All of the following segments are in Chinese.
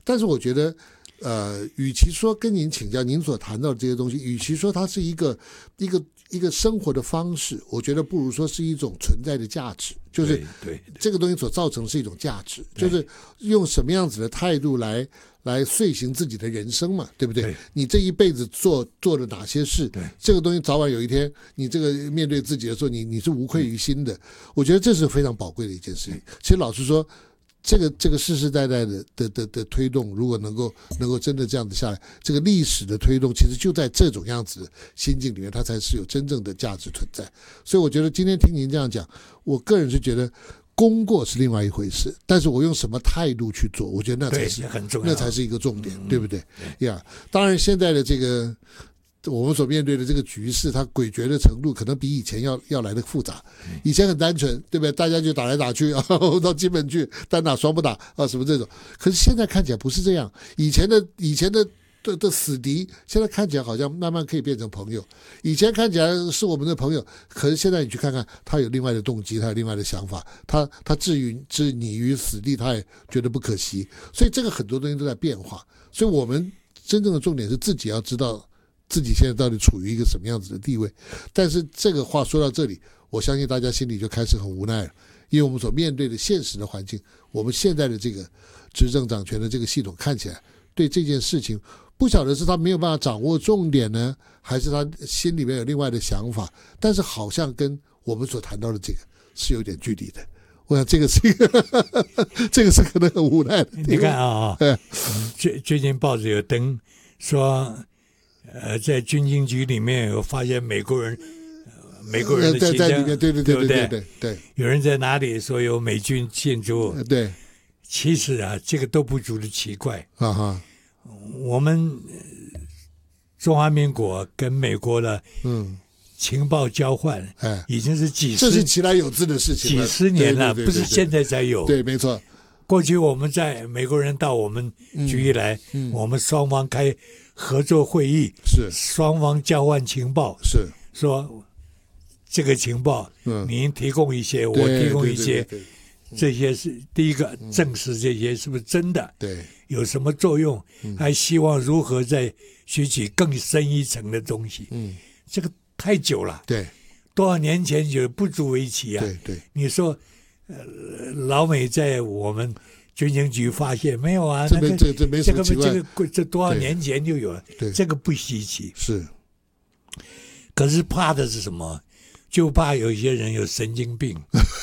但是我觉得与其说跟您请教您所谈到的这些东西，与其说它是一个生活的方式，我觉得不如说是一种存在的价值，就是这个东西所造成的是一种价值，就是用什么样子的态度来遂行自己的人生嘛，对不对？你这一辈子做了哪些事，这个东西早晚有一天你这个面对自己的时候，你是无愧于心的。我觉得这是非常宝贵的一件事情。其实老实说，这个世世代代的推动，如果能够真的这样子下来，这个历史的推动其实就在这种样子的心境里面，它才是有真正的价值存在。所以我觉得今天听您这样讲，我个人是觉得功过是另外一回事，但是我用什么态度去做，我觉得那才是很重要，那才是一个重点，对不对？当然现在的这个我们所面对的这个局势，它诡谲的程度可能比以前要来的复杂。以前很单纯，对不对？大家就打来打去啊，到基本去单打双不打啊，什么这种。可是现在看起来不是这样，以前的死敌，现在看起来好像慢慢可以变成朋友。以前看起来是我们的朋友，可是现在你去看看，他有另外的动机，他有另外的想法，他置你于死地，他也觉得不可惜。所以这个很多东西都在变化。所以我们真正的重点是自己要知道自己现在到底处于一个什么样子的地位。但是这个话说到这里，我相信大家心里就开始很无奈了，因为我们所面对的现实的环境，我们现在的这个执政掌权的这个系统看起来对这件事情，不晓得是他没有办法掌握重点呢，还是他心里面有另外的想法，但是好像跟我们所谈到的这个是有点距离的。我想这个是一个这个是可能很无奈的。 你看啊，最近报纸有登说在军情局里面有发现美国人的旗在里面，对， 有人在哪里说有美军进驻， 对， 其实啊，这个都不足的奇怪啊哈。 我们中华民国跟美国的情报交换，已经是这是其来有之的事情了， 几十年了，不是现在才有。 对，没错。 过去我们在美国人到我们局里来，我们双方开合作会议， 是双方交换情报， 是说这个情报，您提供一些，我提供一些，这些是第一个证实这些是不是真的， 对， 有什么作用，还希望如何再学取更深一层的东西。这个太久了， 对， 多少年前就不足为奇啊。 对， 你说老美在我们军情局发现没有啊？ 这没什么奇怪， 这多少年前就有了，这个不稀奇。 是， 可是怕的是什么？就怕有些人有神经病。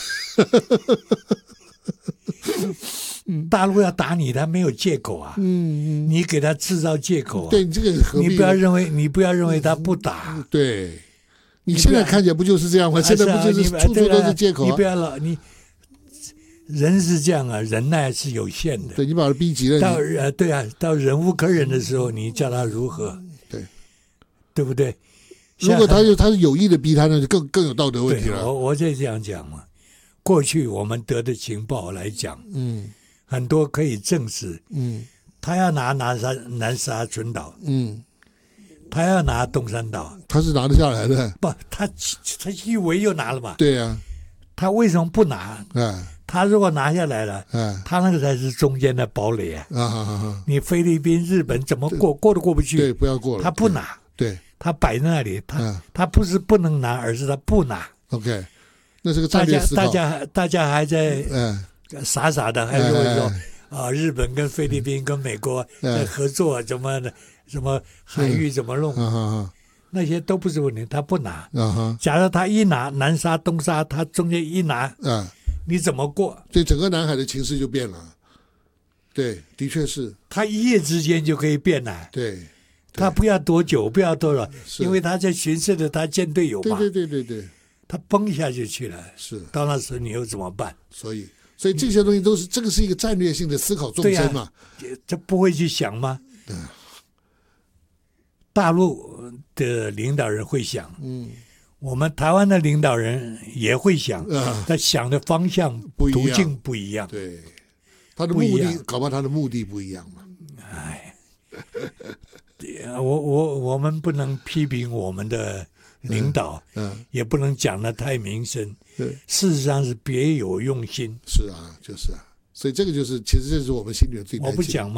大陆要打你，他没有借口啊。你给他制造借口啊。 对，你这个何必？ 你不要认为他不打。 对，你现在看起来不就是这样吗？现在不就是处处都是借口啊？ 你不要你人是这样啊，忍耐是有限的。 对，你把他逼急了， 到忍无可忍的时候，你叫他如何？对不对？ 如果他是有意的逼他，那就更有道德问题了。 我就这样讲嘛。过去我们得的情报来讲，很多可以证实，他要拿南沙群岛，他要拿东山岛， 他是拿得下来的。 不，他以为就拿了嘛。 对呀， 他为什么不拿？他如果拿下来了，他那个才是中间的堡垒啊！你菲律宾、日本怎么过都过不去？ 对，不要过了。 他不拿， 对， 他摆在那里，他不是不能拿，而是他不拿。 OK， 那是个战略思考。 大家还在傻傻的，还认为说日本跟菲律宾跟美国在合作，怎么海域怎么弄？那些都不是问题，他不拿。假如他一拿南沙、东沙，他中间一拿，你怎么过？ 对，整个南海的情势就变了。对，的确是。 他一夜之间就可以变了。 对， 他不要多久，不要多少，因为他在巡视的他舰队有嘛。 对， 他崩一下就去了。 是， 到那时候你又怎么办？ 所以这些东西都是这个是一个战略性的思考纵深嘛。 这不会去想吗？大陆的领导人会想，我们台湾的领导人也会想，但想的方向途径不一样。 对，他的目的，搞不好他的目的不一样嘛。 我们不能批评我们的领导，也不能讲得太明深。事实上是别有用心。 是啊，就是啊，所以这个就是，其实这是我们心里的最担心。 我不讲嘛。